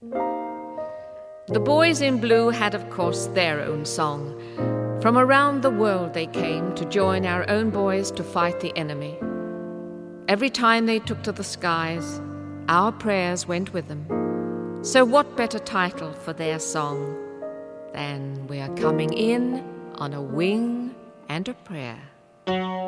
The boys in blue had, of course, their own song. From around the world they came to join our own boys to fight the enemy. Every time they took to the skies, our prayers went with them. So what better title for their song than "We're Coming In on a Wing and a Prayer"?